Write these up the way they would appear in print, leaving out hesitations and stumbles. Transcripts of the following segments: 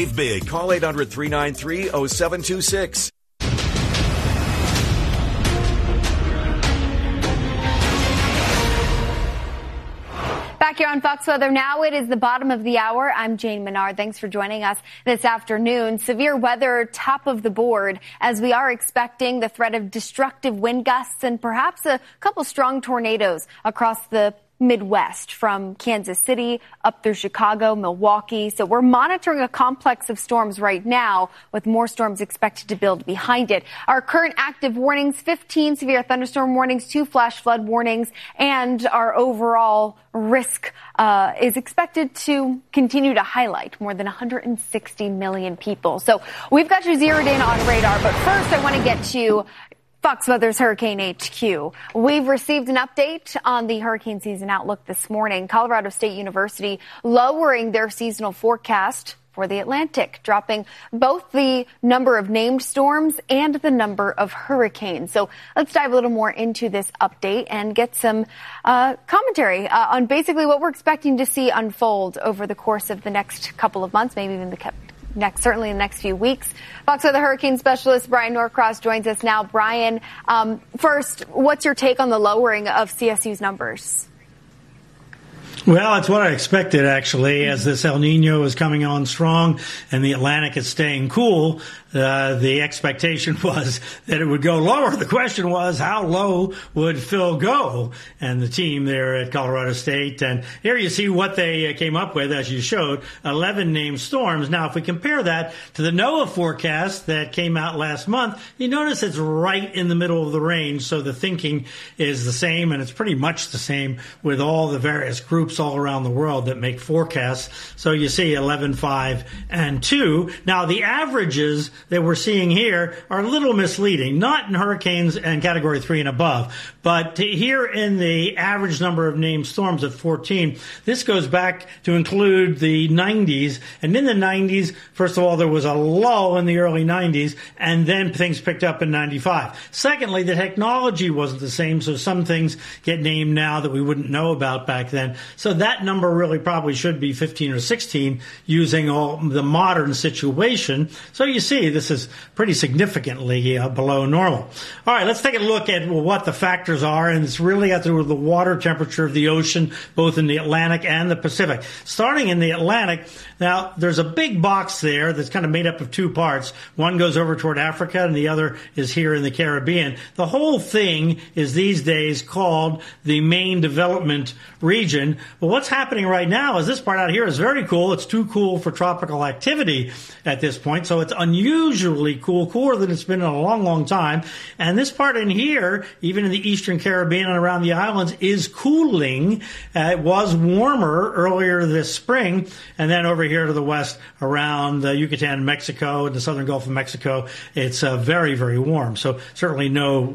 Save big. Call 800-393-0726. Back here on Fox Weather Now, it is the bottom of the hour. I'm Jane Menard. Thanks for joining us this afternoon. Severe weather top of the board as we are expecting the threat of destructive wind gusts and perhaps a couple strong tornadoes across the Midwest from Kansas City up through Chicago, Milwaukee. So we're monitoring a complex of storms right now with more storms expected to build behind it. Our current active warnings, 15 severe thunderstorm warnings, 2 flash flood warnings, and our overall risk is expected to continue to highlight more than 160 million people. So we've got you zeroed in on radar. But first, I want to get to Fox Weather's Hurricane HQ. We've received an update on the hurricane season outlook this morning. Colorado State University lowering their seasonal forecast for the Atlantic, dropping both the number of named storms and the number of hurricanes. So let's dive a little more into this update and get some commentary on basically what we're expecting to see unfold over the course of the next couple of months, maybe even certainly in the next few weeks. Fox Weather hurricane specialist Brian Norcross joins us now. Brian, first, what's your take on the lowering of CSU's numbers? Well, it's what I expected, actually, as this El Nino is coming on strong and the Atlantic is staying cool. The expectation was that it would go lower. The question was, how low would Phil go and the team there at Colorado State? And here you see what they came up with, as you showed, 11 named storms. Now, if we compare that to the NOAA forecast that came out last month, you notice it's right in the middle of the range. So the thinking is the same, and it's pretty much the same with all the various groups all around the world that make forecasts. So you see 11, 5, and 2. Now, the averages that we're seeing here are a little misleading, not in hurricanes and category 3 and above, but here in the average number of named storms at 14, this goes back to include the 90s. And in the 90s, first of all, there was a lull in the early 90s, and then things picked up in 95. Secondly, the technology wasn't the same, so some things get named now that we wouldn't know about back then. So that number really probably should be 15 or 16 using all the modern situation. So you see, this is pretty significantly below normal. All right, let's take a look at what the factors are, and it's really got to do with the water temperature of the ocean, both in the Atlantic and the Pacific. Starting in the Atlantic, now there's a big box there that's kind of made up of 2 parts. One goes over toward Africa, and the other is here in the Caribbean. The whole thing is these days called the Main Development Region. But what's happening right now is this part out here is very cool. It's too cool for tropical activity at this point, so it's unusually cool, cooler than it's been in a long, long time. And this part in here, even in the Eastern Caribbean and around the islands, is cooling. It was warmer earlier this spring, and then over here to the west around Yucatan, Mexico, and the southern Gulf of Mexico, it's very, very warm. So certainly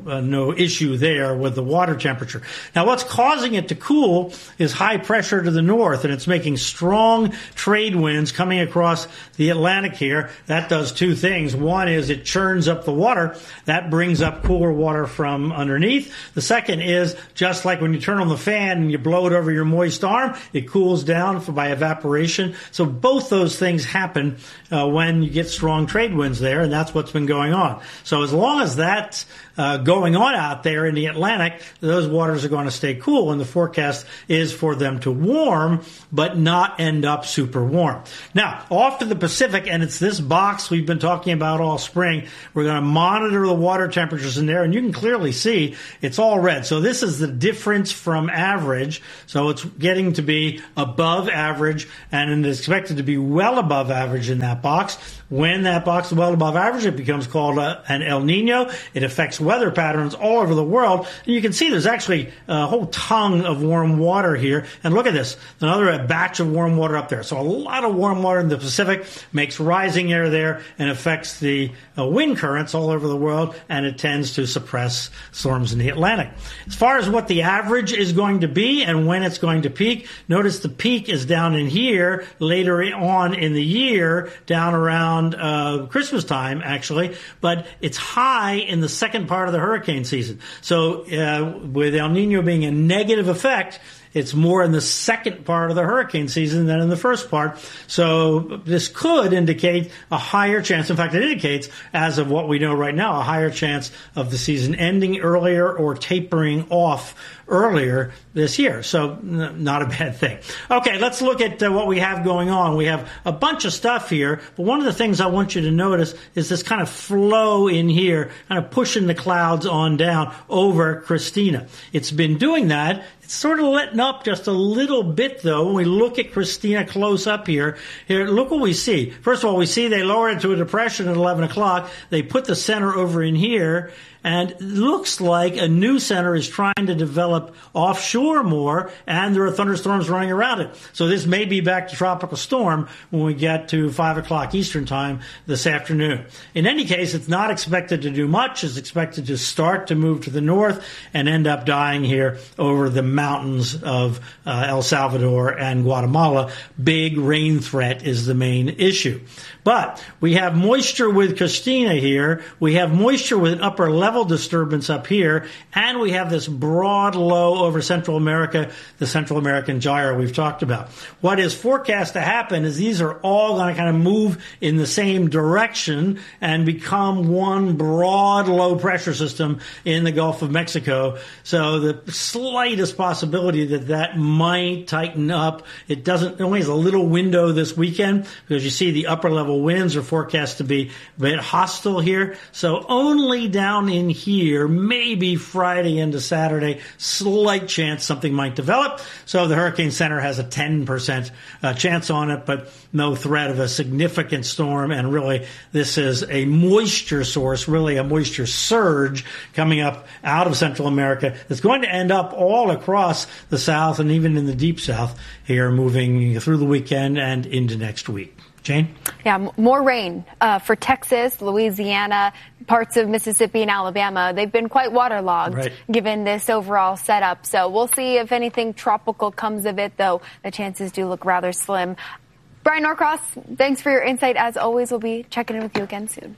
no issue there with the water temperature. Now, what's causing it to cool is high pressure to the north, and it's making strong trade winds coming across the Atlantic here. That does 2 things. One is it churns up the water. That brings up cooler water from underneath. The second is, just like when you turn on the fan and you blow it over your moist arm, it cools down by evaporation. So both those things happen when you get strong trade winds there, and that's what's been going on. So as long as that's going on out there in the Atlantic, those waters are going to stay cool, and the forecast is for them to warm, but not end up super warm. Now, off to the Pacific, and it's this box we've been talking about all spring. We're going to monitor the water temperatures in there, and you can clearly see it's all red. So this is the difference from average. So it's getting to be above average, and it's expected to be well above average in that box. When that box is well above average, it becomes called an El Nino. It affects weather patterns all over the world. And you can see there's actually a whole tongue of warm water here. And look at this, another batch of warm water up there. So a lot of warm water in the Pacific makes rising air there and affects the wind currents all over the world, and it tends to suppress storms in the Atlantic. As far as what the average is going to be and when it's going to peak, notice the peak is down in here later on in the year, down around Christmas time, actually, but it's high in the second part of the hurricane season. So with El Nino being a negative effect, It's more in the second part of the hurricane season than in the first part. So this could indicate a higher chance. In fact, it indicates, as of what we know right now, a higher chance of the season ending earlier or tapering off earlier this year. So not a bad thing. Okay, let's look at what we have going on. We have a bunch of stuff here, but one of the things I want you to notice is this kind of flow in here, kind of pushing the clouds on down over Christina. It's been doing that. It's sort of letting up just a little bit, though. When we look at Christina close up here, look what we see. First of all, we see they lowered it to a depression at 11 o'clock. They put the center over in here, and it looks like a new center is trying to develop offshore more, and there are thunderstorms running around it. So this may be back to tropical storm when we get to 5 o'clock Eastern time this afternoon. In any case, it's not expected to do much. It's expected to start to move to the north and end up dying here over the mountains of El Salvador and Guatemala. Big rain threat is the main issue. But we have moisture with Christina here. We have moisture with an upper level disturbance up here. And we have this broad low over Central America, the Central American gyre we've talked about. What is forecast to happen is these are all going to kind of move in the same direction and become one broad low pressure system in the Gulf of Mexico. So the slightest possibility that might tighten up. It only has a little window this weekend because you see the upper level winds are forecast to be a bit hostile here. So only down in here, maybe Friday into Saturday, slight chance something might develop. So the Hurricane Center has a 10% chance on it, but no threat of a significant storm. And really, this is a moisture source, really a moisture surge coming up out of Central America that's going to end up all across the South and even in the Deep South here, moving through the weekend and into next week. Jane? Yeah, more rain for Texas, Louisiana, parts of Mississippi and Alabama. They've been quite waterlogged given this overall setup. So we'll see if anything tropical comes of it, though the chances do look rather slim. Brian Norcross, thanks for your insight. As always, we'll be checking in with you again soon.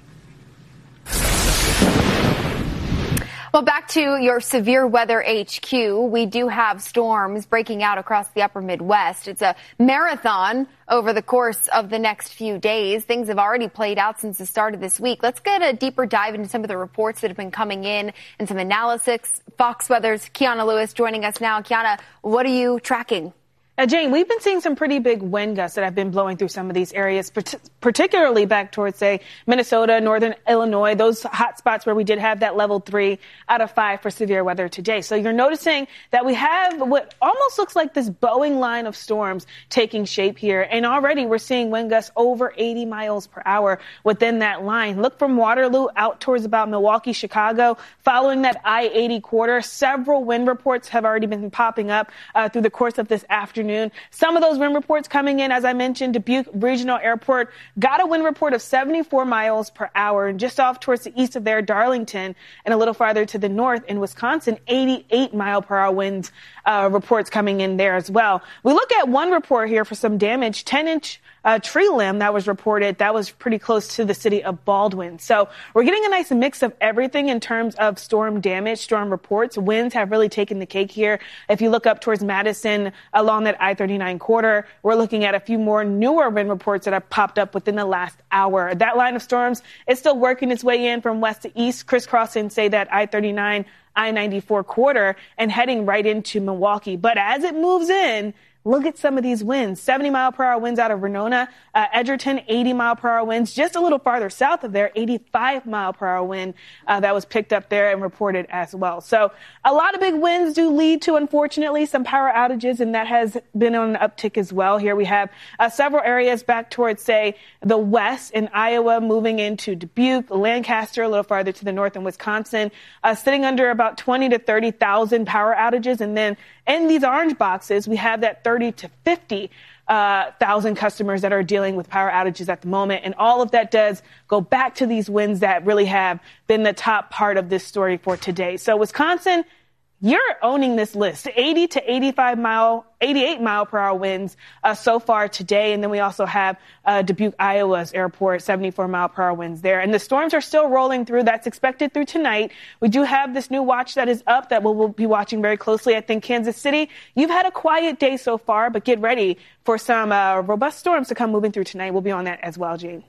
Well, back to your severe weather HQ. We do have storms breaking out across the upper Midwest. It's a marathon over the course of the next few days. Things have already played out since the start of this week. Let's get a deeper dive into some of the reports that have been coming in and some analysis. Fox Weather's Kiana Lewis joining us now. Kiana, what are you tracking? Jane, we've been seeing some pretty big wind gusts that have been blowing through some of these areas, particularly back towards, say, Minnesota, northern Illinois, those hot spots where we did have that level 3 out of 5 for severe weather today. So you're noticing that we have what almost looks like this Boeing line of storms taking shape here. And already we're seeing wind gusts over 80 miles per hour within that line. Look from Waterloo out towards about Milwaukee, Chicago. Following that I-80 corridor, several wind reports have already been popping up through the course of this afternoon. Some of those wind reports coming in, as I mentioned, Dubuque Regional Airport got a wind report of 74 miles per hour. And just off towards the east of there, Darlington, and a little farther to the north in Wisconsin, 88 mile per hour winds reports coming in there as well. We look at one report here for some damage, 10-inch tree limb that was reported. That was pretty close to the city of Baldwin. So we're getting a nice mix of everything in terms of storm damage, storm reports. Winds have really taken the cake here. If you look up towards Madison along that I-39 corridor, we're looking at a few more newer wind reports that have popped up within the last hour. That line of storms is still working its way in from west to east, crisscrossing, say, that I-39, I-94 corridor and heading right into Milwaukee. But as it moves in, look at some of these winds. 70 mile per hour winds out of Renona, Edgerton, 80 mile per hour winds. Just a little farther south of there, 85 mile per hour wind that was picked up there and reported as well. So a lot of big winds do lead to, unfortunately, some power outages, and that has been on an uptick as well. Here we have several areas back towards, say, the west in Iowa, moving into Dubuque, Lancaster, a little farther to the north in Wisconsin, sitting under about 20 to 30,000 power outages. And then in these orange boxes, we have that 30 to 50,000 customers that are dealing with power outages at the moment. And all of that does go back to these winds that really have been the top part of this story for today. So Wisconsin, you're owning this list. 80 to 88 mile per hour winds so far today. And then we also have Dubuque, Iowa's airport, 74 mile per hour winds there. And the storms are still rolling through. That's expected through tonight. We do have this new watch that is up that we'll be watching very closely. I think Kansas City, you've had a quiet day so far, but get ready for some robust storms to come moving through tonight. We'll be on that as well, Gene.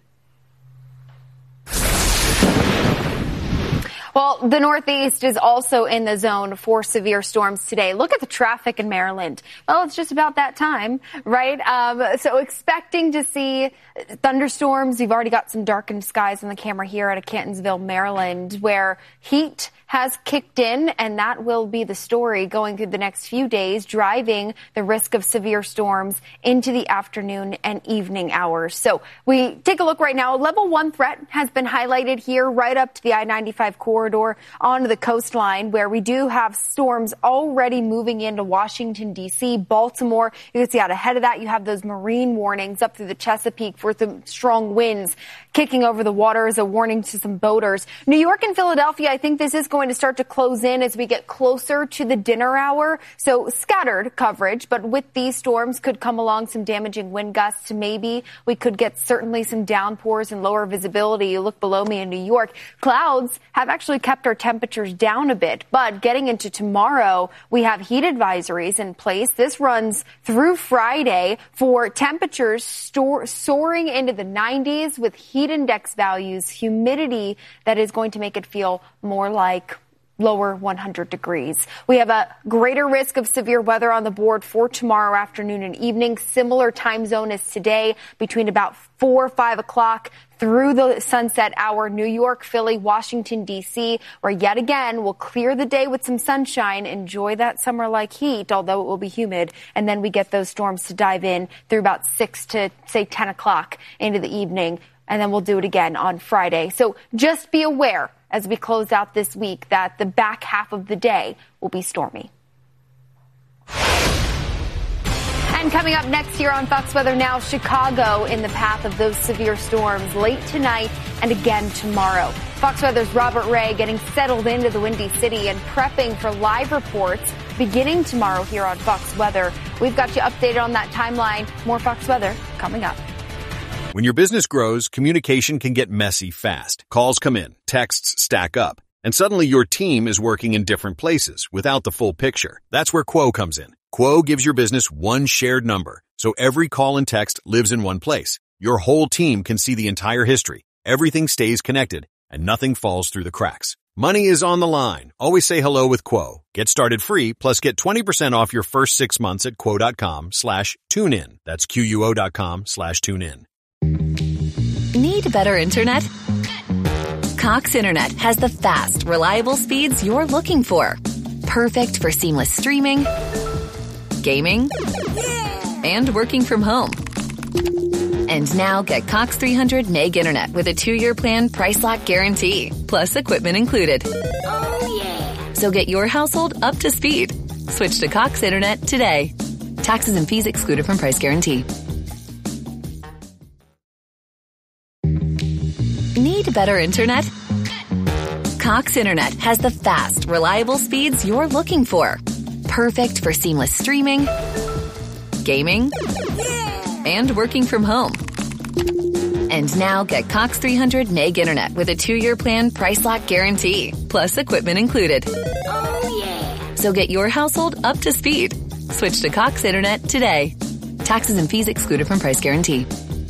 Well, the Northeast is also in the zone for severe storms today. Look at the traffic in Maryland. Well, it's just about that time, right? So expecting to see thunderstorms. You've already got some darkened skies on the camera here out of Cantonsville, Maryland, where heat has kicked in, and that will be the story going through the next few days, driving the risk of severe storms into the afternoon and evening hours. So we take a look right now. Level 1 threat has been highlighted here right up to the I-95 corridor onto the coastline, where we do have storms already moving into Washington, D.C., Baltimore. You can see out ahead of that, you have those marine warnings up through the Chesapeake for some strong winds kicking over the water as a warning to some boaters. New York and Philadelphia, I think this is going to start to close in as we get closer to the dinner hour. So scattered coverage, but with these storms could come along some damaging wind gusts. Maybe we could get certainly some downpours and lower visibility. You look below me in New York. Clouds have actually kept our temperatures down a bit, but getting into tomorrow, we have heat advisories in place. This runs through Friday for temperatures soaring into the 90s with heat index values, humidity that is going to make it feel more like lower 100 degrees. We have a greater risk of severe weather on the board for tomorrow afternoon and evening. Similar time zone as today, between about 4 or 5 o'clock through the sunset hour. New York, Philly, Washington, D.C., where yet again we'll clear the day with some sunshine, enjoy that summer-like heat, although it will be humid. And then we get those storms to dive in through about 6 to, say, 10 o'clock into the evening. And then we'll do it again on Friday. So just be aware as we close out this week that the back half of the day will be stormy. And coming up next here on Fox Weather Now, Chicago in the path of those severe storms late tonight and again tomorrow. Fox Weather's Robert Ray getting settled into the Windy City and prepping for live reports beginning tomorrow here on Fox Weather. We've got you updated on that timeline. More Fox Weather coming up. When your business grows, communication can get messy fast. Calls come in, texts stack up, and suddenly your team is working in different places without the full picture. That's where Quo comes in. Quo gives your business one shared number, so every call and text lives in one place. Your whole team can see the entire history. Everything stays connected, and nothing falls through the cracks. Money is on the line. Always say hello with Quo. Get started free, plus get 20% off your first 6 months at quo.com/tunein. That's QUO.com/tunein. Need better internet? Cox Internet has the fast, reliable speeds you're looking for. Perfect for seamless streaming, gaming, and working from home. And now get Cox 300 meg internet with a 2-year plan price lock guarantee, plus equipment included. Oh yeah! So get your household up to speed. Switch to Cox Internet today. Taxes and fees excluded from price guarantee. Need better internet? Cox Internet has the fast, reliable speeds you're looking for. Perfect for seamless streaming, gaming, and working from home. And now get Cox 300 meg internet with a 2-year plan price lock guarantee, plus equipment included. Oh yeah! So get your household up to speed. Switch to Cox Internet today. Taxes and fees excluded from price guarantee.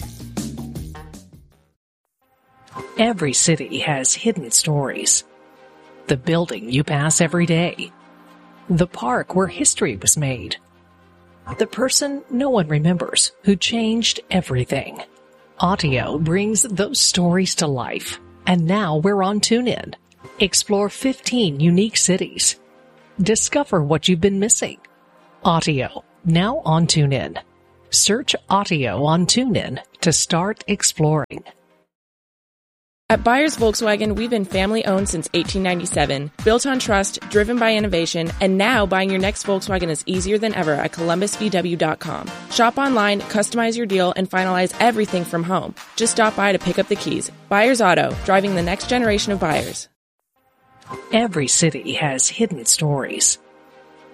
Every city has hidden stories. The building you pass every day. The park where history was made. The person no one remembers who changed everything. Audio brings those stories to life. And now we're on TuneIn. Explore 15 unique cities. Discover what you've been missing. Audio, now on TuneIn. Search Audio on TuneIn to start exploring. At Byers Volkswagen, we've been family-owned since 1897, built on trust, driven by innovation, and now buying your next Volkswagen is easier than ever at ColumbusVW.com. Shop online, customize your deal, and finalize everything from home. Just stop by to pick up the keys. Byers Auto, driving the next generation of buyers. Every city has hidden stories.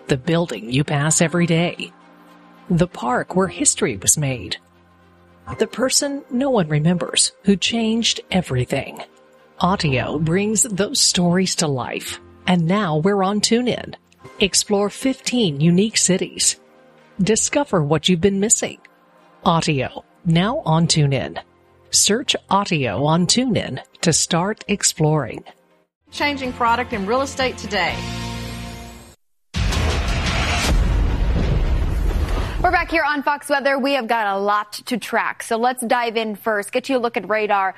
The building you pass every day. The park where history was made. The person no one remembers who changed everything. Audio brings those stories to life. And now we're on TuneIn. Explore 15 unique cities. Discover what you've been missing. Audio, now on TuneIn. Search Audio on TuneIn to start exploring. Changing product in real estate today. We're back here on Fox Weather. We have got a lot to track. So let's dive in first. Get you a look at radar.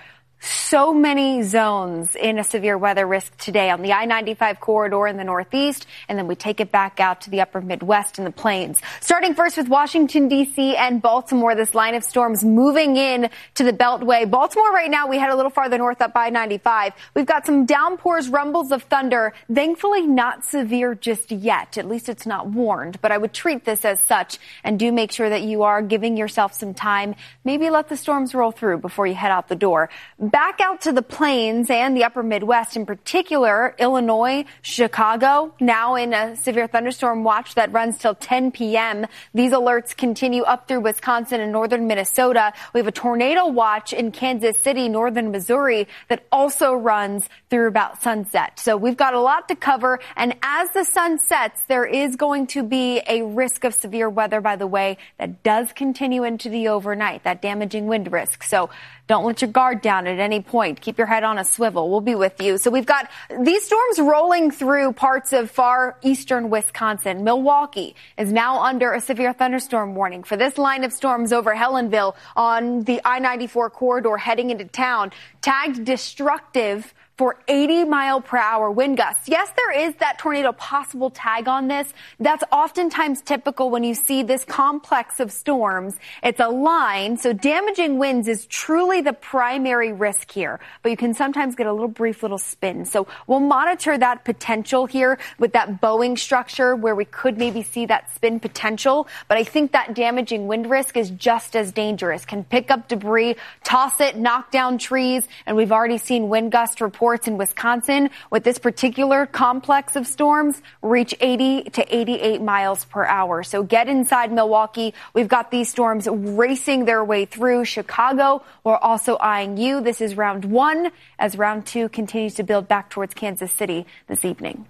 So many zones in a severe weather risk today on the I-95 corridor in the Northeast, and then we take it back out to the upper Midwest and the plains. Starting first with Washington, D.C. and Baltimore, this line of storms moving in to the Beltway. Baltimore right now, we head a little farther north up I-95. We've got some downpours, rumbles of thunder. Thankfully, not severe just yet. At least it's not warned, but I would treat this as such and do make sure that you are giving yourself some time. Maybe let the storms roll through before you head out the door. Back out to the plains and the upper Midwest, in particular, Illinois, Chicago, now in a severe thunderstorm watch that runs till 10 p.m. These alerts continue up through Wisconsin and northern Minnesota. We have a tornado watch in Kansas City, northern Missouri, that also runs through about sunset. So we've got a lot to cover. And as the sun sets, there is going to be a risk of severe weather, by the way, that does continue into the overnight, that damaging wind risk. So don't let your guard down at any point. Keep your head on a swivel. We'll be with you. So we've got these storms rolling through parts of far eastern Wisconsin. Milwaukee is now under a severe thunderstorm warning for this line of storms over Helenville on the I-94 corridor heading into town. Tagged destructive for 80-mile-per-hour wind gusts. Yes, there is that tornado possible tag on this. That's oftentimes typical when you see this complex of storms. It's a line, so damaging winds is truly the primary risk here. But you can sometimes get a brief little spin. So we'll monitor that potential here with that bowing structure where we could maybe see that spin potential. But I think that damaging wind risk is just as dangerous. Can pick up debris, toss it, knock down trees, and we've already seen wind gust reports in Wisconsin with this particular complex of storms reach 80 to 88 miles per hour. So get inside Milwaukee. We've got these storms racing their way through Chicago. We're also eyeing you. This is round one as round two continues to build back towards Kansas City this evening.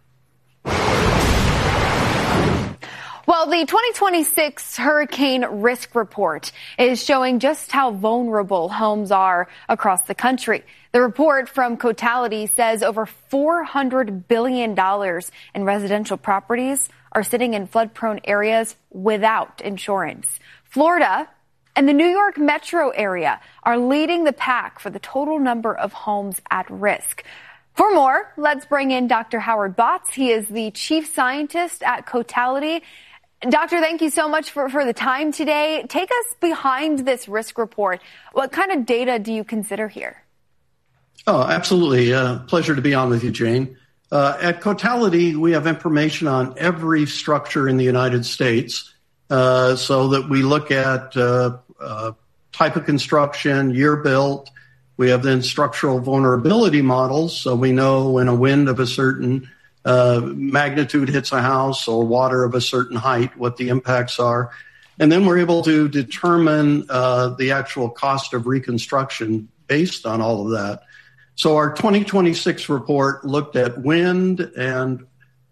Well, the 2026 Hurricane Risk Report is showing just how vulnerable homes are across the country. The report from Cotality says over $400 billion in residential properties are sitting in flood-prone areas without insurance. Florida and the New York metro area are leading the pack for the total number of homes at risk. For more, let's bring in Dr. Howard Botts. He is the chief scientist at Cotality. Doctor, thank you so much for the time today. Take us behind this risk report. What kind of data do you consider here? Oh, absolutely. Pleasure to be on with you, Jane. At Cotality, we have information on every structure in the United States so that we look at type of construction, year built. We have then structural vulnerability models, so we know when a wind of a certain magnitude hits a house or water of a certain height, what the impacts are. And then we're able to determine the actual cost of reconstruction based on all of that. So our 2026 report looked at wind and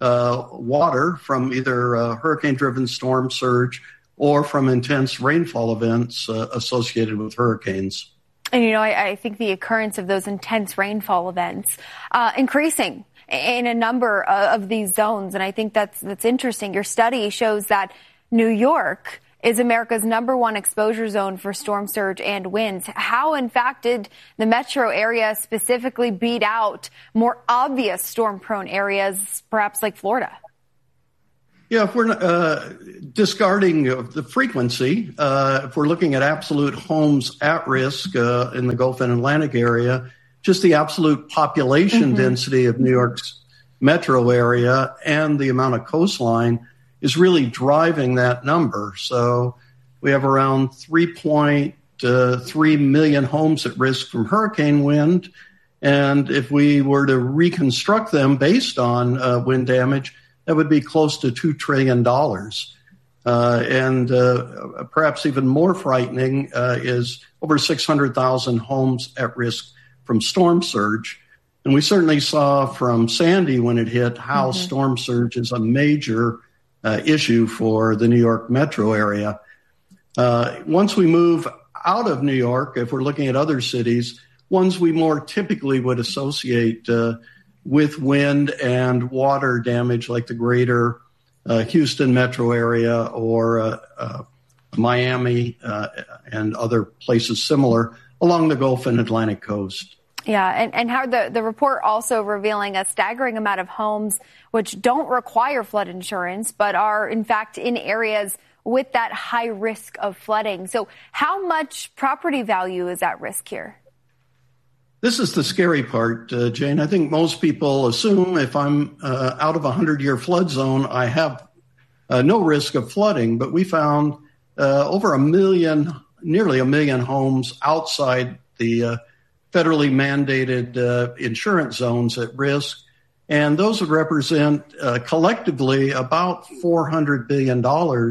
water from either hurricane-driven storm surge or from intense rainfall events associated with hurricanes. And, I think the occurrence of those intense rainfall events increasing in a number of these zones. And I think that's interesting. Your study shows that New York is America's #1 exposure zone for storm surge and winds. How, in fact, did the metro area specifically beat out more obvious storm-prone areas, perhaps like Florida? Yeah, if we're discarding the frequency, if we're looking at absolute homes at risk in the Gulf and Atlantic area, just the absolute population density of New York's metro area and the amount of coastline is really driving that number. So we have around 3.3 million homes at risk from hurricane wind. And if we were to reconstruct them based on wind damage, that would be close to $2 trillion. And perhaps even more frightening is over 600,000 homes at risk from storm surge. And we certainly saw from Sandy when it hit how storm surge is a major issue for the New York metro area. Once we move out of New York, if we're looking at other cities, ones we more typically would associate with wind and water damage, like the greater Houston metro area or Miami and other places similar along the Gulf and Atlantic coast. Yeah, and how the report also revealing a staggering amount of homes which don't require flood insurance, but are in fact in areas with that high risk of flooding. So how much property value is at risk here? This is the scary part, Jane. I think most people assume if I'm out of a 100-year flood zone, I have no risk of flooding. But we found over nearly a million homes outside the federally mandated insurance zones at risk. And those would represent collectively about $400 billion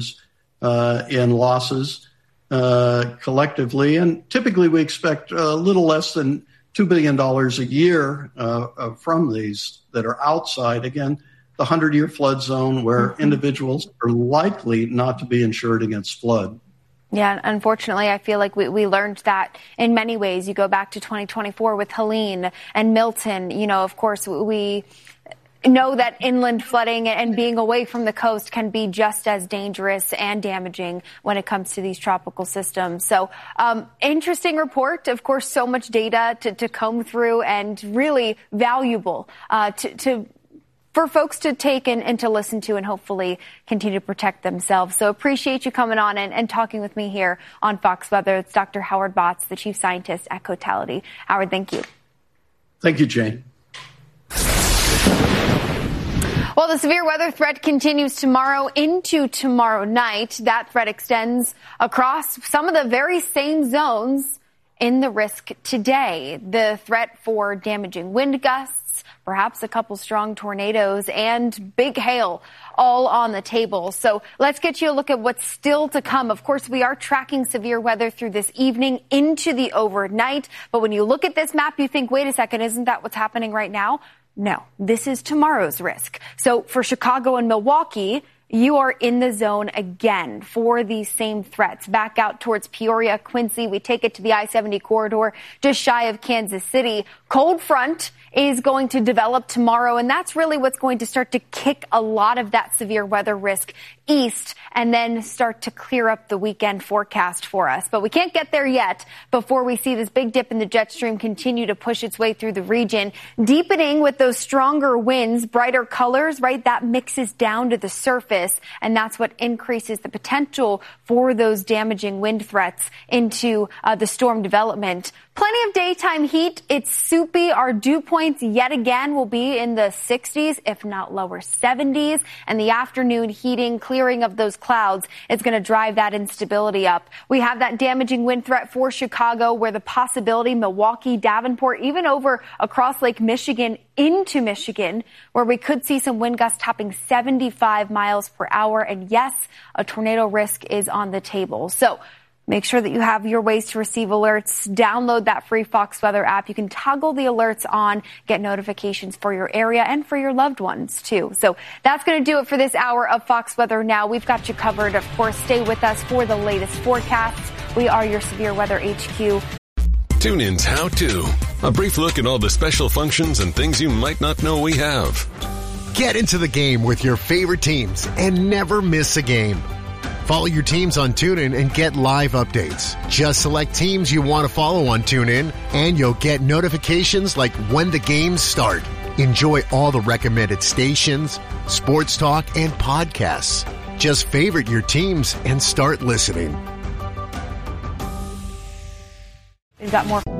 in losses collectively. And typically we expect a little less than $2 billion a year from these that are outside, again, the 100-year flood zone where individuals are likely not to be insured against flood. Yeah, unfortunately, I feel like we learned that in many ways. You go back to 2024 with Helene and Milton. You know, of course, we know that inland flooding and being away from the coast can be just as dangerous and damaging when it comes to these tropical systems. So interesting report. Of course, so much data to comb through and really valuable for folks to take and to listen to and hopefully continue to protect themselves. So appreciate you coming on and talking with me here on Fox Weather. It's Dr. Howard Botts, the Chief Scientist at Cotality. Howard, thank you. Thank you, Jane. Well, the severe weather threat continues tomorrow into tomorrow night. That threat extends across some of the very same zones in the risk today. The threat for damaging wind gusts, perhaps a couple strong tornadoes, and big hail all on the table. So let's get you a look at what's still to come. Of course, we are tracking severe weather through this evening into the overnight. But when you look at this map, you think, wait a second, isn't that what's happening right now? No, this is tomorrow's risk. So for Chicago and Milwaukee, you are in the zone again for these same threats. Back out towards Peoria, Quincy, we take it to the I-70 corridor just shy of Kansas City. Cold front is going to develop tomorrow, and that's really what's going to start to kick a lot of that severe weather risk east and then start to clear up the weekend forecast for us. But we can't get there yet before we see this big dip in the jet stream continue to push its way through the region, deepening with those stronger winds, brighter colors, right? That mixes down to the surface, and that's what increases the potential for those damaging wind threats into the storm development. Plenty of daytime heat. It's soupy. Our dew points yet again will be in the 60s, if not lower 70s. And the afternoon heating, clearing of those clouds is going to drive that instability up. We have that damaging wind threat for Chicago, where the possibility, Milwaukee, Davenport, even over across Lake Michigan into Michigan, where we could see some wind gusts topping 75 miles per hour. And yes, a tornado risk is on the table. So make sure that you have your ways to receive alerts. Download that free Fox Weather app. You can toggle the alerts on, get notifications for your area and for your loved ones, too. So that's going to do it for this hour of Fox Weather Now. We've got you covered. Of course, stay with us for the latest forecasts. We are your Severe Weather HQ. TuneIn's How To. A brief look at all the special functions and things you might not know we have. Get into the game with your favorite teams and never miss a game. Follow your teams on TuneIn and get live updates. Just select teams you want to follow on TuneIn, and you'll get notifications like when the games start. Enjoy all the recommended stations, sports talk, and podcasts. Just favorite your teams and start listening. We've got more.